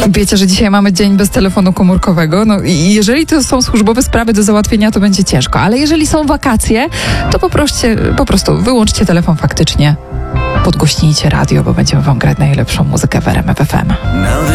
Wiecie, że dzisiaj mamy dzień bez telefonu komórkowego. No i jeżeli to są służbowe sprawy do załatwienia, to będzie ciężko. Ale jeżeli są wakacje, to po prostu wyłączcie telefon faktycznie. Podgłośnijcie radio, bo będziemy wam grać najlepszą muzykę w RMF FM.